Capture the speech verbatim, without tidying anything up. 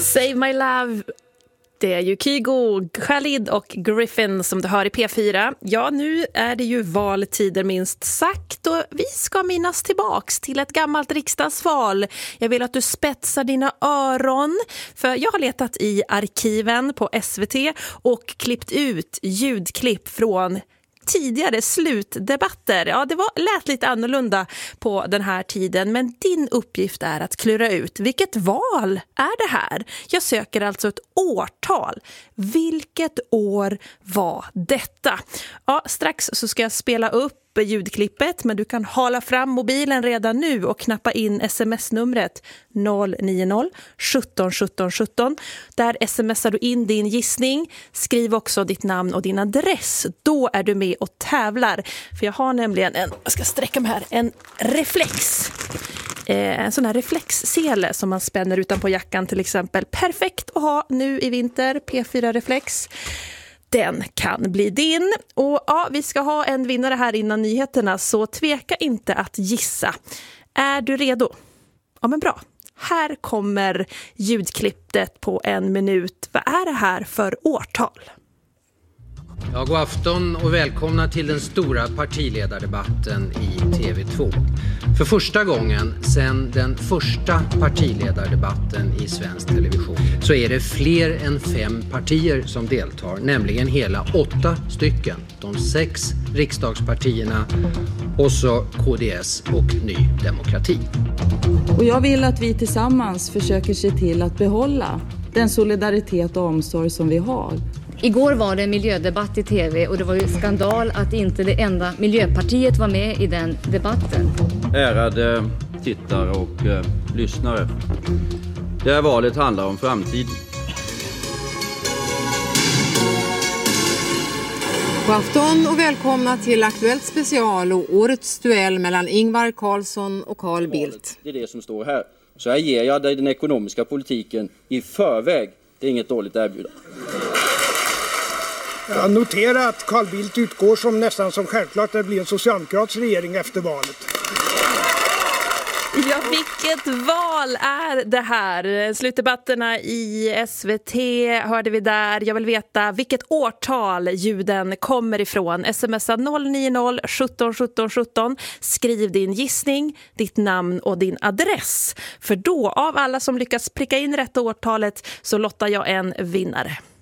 Save My Love. Det är ju Kygo, Khalid och Griffin som du hör i P fyra. Ja, nu är det ju valtider minst sagt och vi ska minnas tillbaks till ett gammalt riksdagsval. Jag vill att du spetsar dina öron för jag har letat i arkiven på S V T och klippt ut ljudklipp från tidigare slutdebatter. Ja, det var, lät lite annorlunda på den här tiden, men din uppgift är att klura ut vilket val är det här? Jag söker alltså ett årtal. Vilket år var detta? Ja, strax så ska jag spela upp ljudklippet, men du kan hala fram mobilen redan nu och knappa in sms-numret noll nio noll sjutton sjutton sjutton. Där smsar du in din gissning. Skriv också ditt namn och din adress. Då är du med och tävlar. För jag har nämligen en, jag ska sträcka mig här, en reflex. Eh, en sån här reflexsele som man spänner utanpå jackan till exempel. Perfekt att ha nu i vinter. P fyra reflex. Den kan bli din. Och ja, vi ska ha en vinnare här innan nyheterna, så tveka inte att gissa. Är du redo? Ja, men bra. Här kommer ljudklippet på en minut. Vad är det här för årtal? Ja, god afton och välkomna till den stora partiledardebatten i T V två. För första gången sedan den första partiledardebatten i svensk television så är det fler än fem partier som deltar, nämligen hela åtta stycken. De sex riksdagspartierna och så K D S och Ny Demokrati. Och jag vill att vi tillsammans försöker se till att behålla den solidaritet och omsorg som vi har. Igår var det en miljödebatt i tv och det var ju skandal att inte det enda Miljöpartiet var med i den debatten. Ärade tittare och eh, lyssnare. Det här valet handlar om framtiden. God afton och välkomna till Aktuellt special och årets duell mellan Ingvar Carlsson och Carl Bildt. Det är det som står här. Så här ger jag dig den ekonomiska politiken i förväg. Det är inget dåligt erbjudande. Jag noterar att Carl Bildt utgår som nästan som självklart att det blir en socialdemokratisk regering efter valet. Ja, vilket val är det här? Slutdebatterna i S V T hörde vi där. Jag vill veta vilket årtal ljuden kommer ifrån. Smsa noll nio noll sjutton sjutton sjutton. Skriv din gissning, ditt namn och din adress. För då, av alla som lyckas pricka in rätt årtalet, så lottar jag en vinnare.